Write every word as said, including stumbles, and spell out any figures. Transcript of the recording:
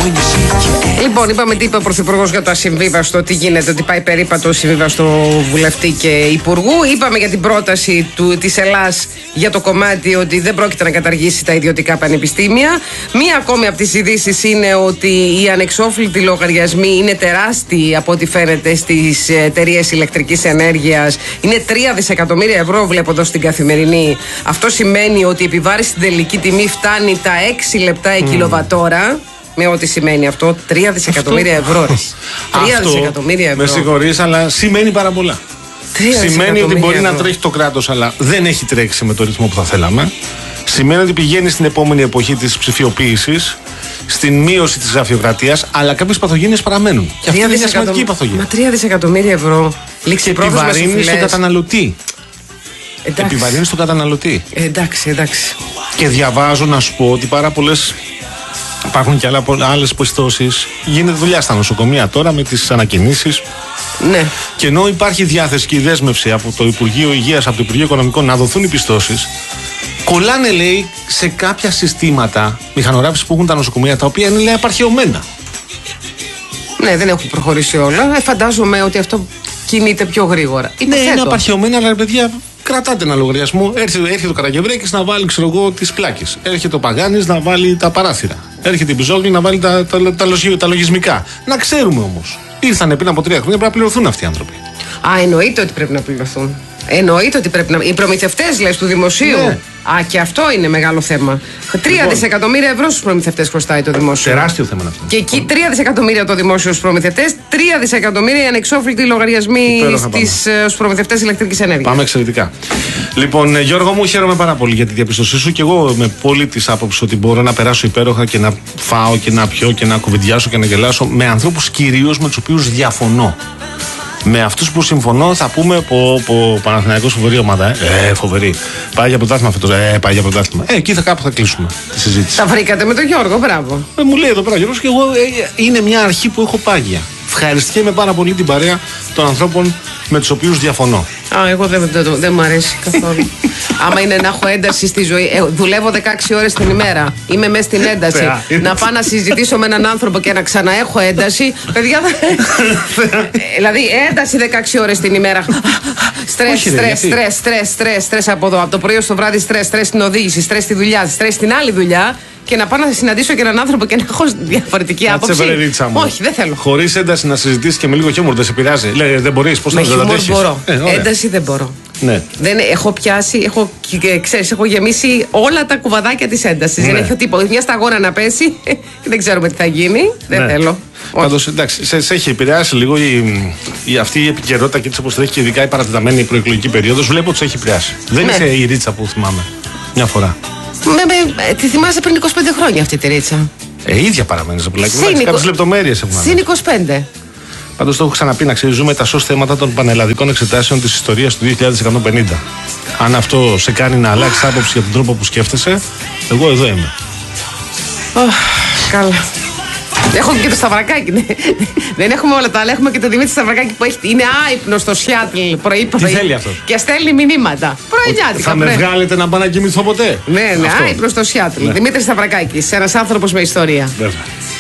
Λοιπόν, είπαμε τι είπε ο Πρωθυπουργός για το ασυμβίβαστο, τι γίνεται, ότι πάει περίπατο συμβίβαστο βουλευτή και υπουργού. Είπαμε για την πρόταση του, της Ελλάς για το κομμάτι ότι δεν πρόκειται να καταργήσει τα ιδιωτικά πανεπιστήμια. Μία ακόμη από τις ειδήσεις είναι ότι οι ανεξόφλητοι λογαριασμοί είναι τεράστιοι από ό,τι φαίνεται στις εταιρείες ηλεκτρικής ενέργειας. Είναι τρία δισεκατομμύρια ευρώ, βλέπω εδώ στην Καθημερινή. Αυτό σημαίνει ότι η επιβάρηση στην τελική τιμή φτάνει τα έξι λεπτά η mm. κιλοβατόρα. Με ό,τι σημαίνει αυτό, τρία δισεκατομμύρια ευρώ. τρία δισεκατομμύρια ευρώ. Με συγχωρείς, αλλά σημαίνει πάρα πολλά. Σημαίνει ότι μπορεί ευρώ. να τρέχει το κράτος, αλλά δεν έχει τρέξει με το ρυθμό που θα θέλαμε. Σημαίνει ότι πηγαίνει στην επόμενη εποχή της ψηφιοποίησης, στην μείωση της γραφειοκρατίας, αλλά κάποιες παθογένειες παραμένουν. Και αυτή είναι μια σημαντική παθογένεια. Μα τρία δισεκατομμύρια ευρώ. Λήξη πρόβλημα. Επιβαρύνει στον καταναλωτή. Εντάξει. Επιβαρύνει στον καταναλωτή. Ε, εντάξει, εντάξει. Και διαβάζω να σου πω ότι πάρα πολλές. Υπάρχουν και άλλες πιστώσεις. Γίνεται δουλειά στα νοσοκομεία τώρα με τις ανακοινήσεις. Ναι. Και ενώ υπάρχει διάθεση και η δέσμευση από το Υπουργείο Υγείας, από το Υπουργείο Οικονομικών να δοθούν οι πιστώσεις, κολλάνε, λέει, σε κάποια συστήματα μηχανογράφησης που έχουν τα νοσοκομεία, τα οποία είναι, λέει, απαρχαιωμένα. Ναι, δεν έχουν προχωρήσει όλα. Ε, φαντάζομαι ότι αυτό κινείται πιο γρήγορα. Ναι, είναι απαρχαιωμένα, αλλά παιδιά. Κρατάτε ένα λογαριασμό. Έρχεται, έρχεται ο Καραγευρέκης να βάλει, ξέρω εγώ, τις πλάκες. Έρχεται ο Παγάνης να βάλει τα παράθυρα. Έρχεται η Μπιζόγλη να βάλει τα, τα, τα, τα, τα λογισμικά. Να ξέρουμε όμως. Ήρθανε πριν από τρία χρόνια, πρέπει να πληρωθούν αυτοί οι άνθρωποι. Α, εννοείται ότι πρέπει να πληρωθούν. Εννοείται ότι πρέπει να. Οι προμηθευτές, λες, του δημοσίου. Ναι. Α, και αυτό είναι μεγάλο θέμα. Τρία λοιπόν, δισεκατομμύρια ευρώ στους προμηθευτές χρωστάει το δημόσιο. Τεράστιο θέμα αυτό. Και εκεί τρία δισεκατομμύρια το δημόσιο στους προμηθευτές, τρία δισεκατομμύρια ανεξόφλητοι λογαριασμοί στους προμηθευτές ηλεκτρικής ενέργειας. Πάμε εξαιρετικά. Λοιπόν, Γιώργο μου, χαίρομαι πάρα πολύ για τη διαπίστωσή σου και εγώ είμαι πολύ της άποψης ότι μπορώ να περάσω υπέροχα και να φάω και να πιω και να κουβεντιάσω και να γελάσω με ανθρώπους κυρίως με τους οποίους διαφωνώ. Με αυτούς που συμφωνώ θα πούμε πω, πω Παναθηναϊκός φοβερή ομάδα. Ε, ε φοβερή. Πάει για πρωτάθλημα φέτος. Ε, πάει για πρωτάθλημα. Ε, εκεί θα κάπου θα κλείσουμε τη συζήτηση. Τα βρήκατε με τον Γιώργο, μπράβο. Ε, μου λέει εδώ πέρα Γιώργος και εγώ ε, είναι μια αρχή που έχω πάγια. Ευχαριστήκαμε πάρα πολύ την παρέα των ανθρώπων με τους οποίους διαφωνώ. Α, εγώ δεν, δεν, δεν μου αρέσει καθόλου. Άμα είναι να έχω ένταση στη ζωή. Ε, δουλεύω δεκαέξι ώρες την ημέρα. Είμαι μέσα στην ένταση. Να πάω να συζητήσω με έναν άνθρωπο και να ξαναέχω ένταση. Παιδιά, δηλαδή ένταση δεκαέξι ώρες την ημέρα. Στρες, στρες, στρες, στρες, στρες, στρες από εδώ. Από το πρωί στο βράδυ στρες, στρες στην οδήγηση, στρες στη δουλειά, στρες στην άλλη δουλειά. Και να πάω να συναντήσω και έναν άνθρωπο και να έχω διαφορετική άποψη. Όχι, δεν θέλω. Χωρίς ένταση να συζητήσεις και με λίγο χιούμορ, δεν σε πειράζει. Λέει, δεν μπορείς, πώς να το αντέχεις. Μπορώ. Ε, ένταση δεν μπορώ. Ναι. Δεν, έχω πιάσει, έχω, ξέρεις, έχω γεμίσει όλα τα κουβαδάκια της έντασης. Ναι. Δεν έχω τίποτα. Μια σταγόνα να πέσει και δεν ξέρουμε τι θα γίνει. Δεν ναι. θέλω. Πάντως, εντάξει, σε, σε έχει επηρεάσει λίγο η, η, αυτή η επικαιρότητα και της όπως τρέχει και ειδικά η παρατεταμένη προεκλογική περίοδος. Βλέπω ότι σε έχει επηρεάσει. Δεν ναι. είσαι η ρίτσα που θυμάμαι μια φορά. Με, με, τη θυμάσαι πριν είκοσι πέντε χρόνια αυτή τη ρίτσα. Ε, ίδια παραμένεις, Ζαπουλάκη. Κάποιες λεπτομέρειες έχουμε. Συν είκοσι πέντε. Πάντως το έχω ξαναπεί, να ξέρεις, ζούμε τα σως θέματα των πανελλαδικών εξετάσεων της ιστορίας του δύο χιλιάδες εκατόν πενήντα. Αν αυτό σε κάνει να αλλάξεις άποψη για τον τρόπο που σκέφτεσαι, εγώ εδώ είμαι. Oh, καλά. Έχουμε και το Σταυρακάκι. Δεν έχουμε όλα τα άλλα. Έχουμε και το Δημήτρη Σταυρακάκι που έχει, είναι άϊπνο στο Σιάτλ πρωί-πρωί. Τι θέλει αυτό. Και στέλνει μηνύματα. Πρωινιάτικα. Θα με βγάλετε να πάω να κοιμηθώ ποτέ. Ναι, ναι, άϊπνο στο Σιάτλ. Ναι. Δημήτρη Σταυρακάκι. Ένας άνθρωπος με ιστορία. Βέβαια.